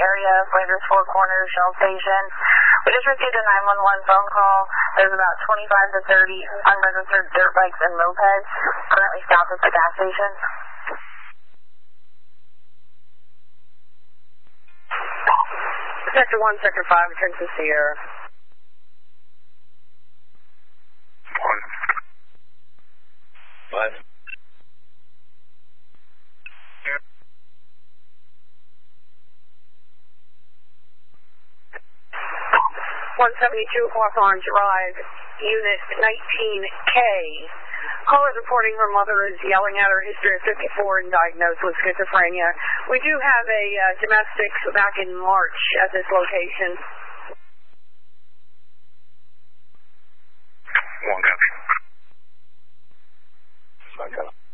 area of Flanders Four Corners Shell Station. We just received a 911 phone call. There's about 25 to 30 unregistered dirt bikes and mopeds currently stopped at the gas station. Sector 1, Sector 5, return to Sierra. 1. 5. 172 Hawthorne Drive, Unit 19K. Caller reporting her mother is yelling at her, history of 54 and diagnosed with schizophrenia. We do have a domestic back in March at this location. 1 copy.